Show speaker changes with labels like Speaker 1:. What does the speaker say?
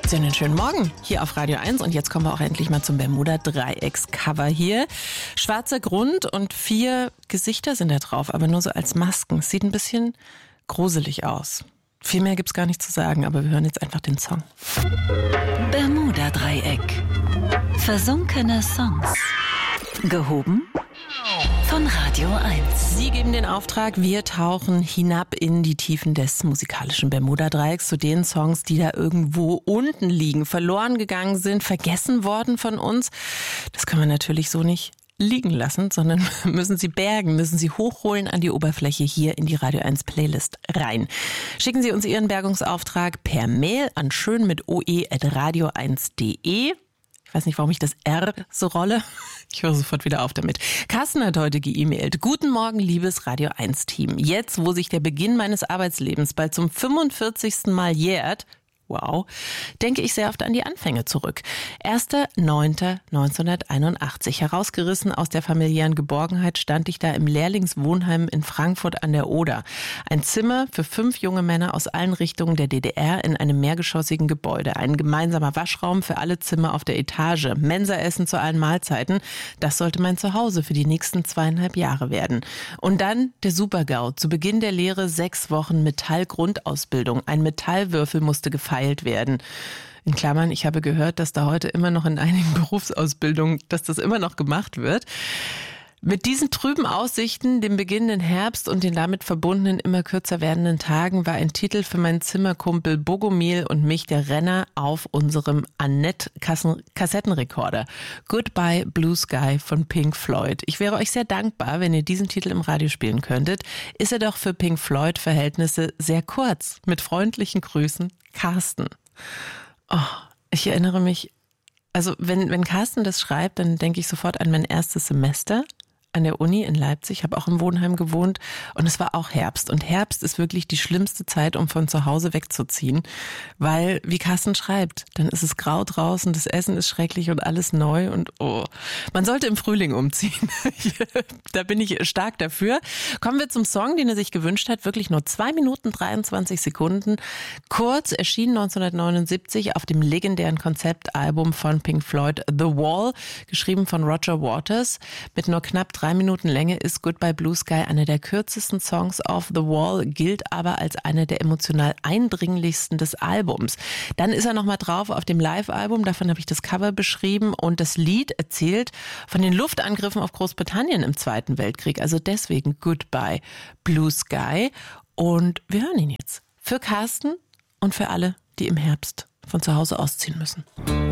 Speaker 1: Einen schönen Morgen hier auf Radio 1 und jetzt kommen wir auch endlich mal zum Bermuda-Dreiecks-Cover hier. Schwarzer Grund und 4 Gesichter sind da drauf, aber nur so als Masken. Sieht ein bisschen gruselig aus. Viel mehr gibt's gar nicht zu sagen, aber wir hören jetzt einfach den Song.
Speaker 2: Bermuda-Dreieck. Versunkene Songs. Gehoben von Radio 1.
Speaker 1: Sie geben den Auftrag, wir tauchen hinab in die Tiefen des musikalischen Bermuda-Dreiecks zu den Songs, die da irgendwo unten liegen, verloren gegangen sind, vergessen worden von uns. Das können wir natürlich so nicht liegen lassen, sondern müssen sie bergen, müssen sie hochholen an die Oberfläche hier in die Radio 1 Playlist rein. Schicken Sie uns Ihren Bergungsauftrag per Mail an schön@radio1.de. Ich weiß nicht, warum ich das R so rolle. Ich höre sofort wieder auf damit. Carsten hat heute geemailt. Guten Morgen, liebes Radio 1-Team. Jetzt, wo sich der Beginn meines Arbeitslebens bald zum 45. Mal jährt, wow, denke ich sehr oft an die Anfänge zurück. 1.9.1981. Herausgerissen aus der familiären Geborgenheit stand ich da im Lehrlingswohnheim in Frankfurt an der Oder. Ein Zimmer für 5 junge Männer aus allen Richtungen der DDR in einem mehrgeschossigen Gebäude. Ein gemeinsamer Waschraum für alle Zimmer auf der Etage. Mensaessen zu allen Mahlzeiten. Das sollte mein Zuhause für die nächsten 2,5 Jahre werden. Und dann der Super-GAU. Zu Beginn der Lehre 6 Wochen Metallgrundausbildung. Ein Metallwürfel musste gefeilt werden. In Klammern, ich habe gehört, dass da heute immer noch in einigen Berufsausbildungen, dass das immer noch gemacht wird. Mit diesen trüben Aussichten, dem beginnenden Herbst und den damit verbundenen immer kürzer werdenden Tagen war ein Titel für meinen Zimmerkumpel Bogomil und mich der Renner auf unserem Annette-Kassettenrekorder. Goodbye Blue Sky von Pink Floyd. Ich wäre euch sehr dankbar, wenn ihr diesen Titel im Radio spielen könntet. Ist er doch für Pink Floyd-Verhältnisse sehr kurz. Mit freundlichen Grüßen, Carsten. Oh, ich erinnere mich, also wenn Carsten das schreibt, dann denke ich sofort an mein erstes Semester an der Uni in Leipzig, habe auch im Wohnheim gewohnt und es war auch Herbst. Und Herbst ist wirklich die schlimmste Zeit, um von zu Hause wegzuziehen, weil, wie Carsten schreibt, dann ist es grau draußen, das Essen ist schrecklich und alles neu und oh, man sollte im Frühling umziehen. Da bin ich stark dafür. Kommen wir zum Song, den er sich gewünscht hat, wirklich nur 2 Minuten 23 Sekunden. Kurz, erschienen 1979 auf dem legendären Konzeptalbum von Pink Floyd, The Wall, geschrieben von Roger Waters. Mit nur knapp 3 Minuten Länge ist Goodbye Blue Sky einer der kürzesten Songs auf The Wall, gilt aber als einer der emotional eindringlichsten des Albums. Dann ist er nochmal drauf auf dem Live-Album, davon habe ich das Cover beschrieben und das Lied erzählt von den Luftangriffen auf Großbritannien im Zweiten Weltkrieg, also deswegen Goodbye Blue Sky und wir hören ihn jetzt. Für Carsten und für alle, die im Herbst von zu Hause ausziehen müssen.